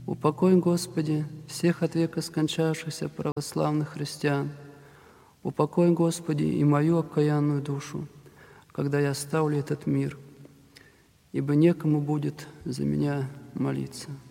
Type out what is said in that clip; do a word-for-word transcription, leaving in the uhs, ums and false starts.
Упокой, Господи, всех от века скончавшихся православных христиан. Упокой, Господи, и мою окаянную душу, когда я оставлю этот мир, ибо некому будет за меня молиться.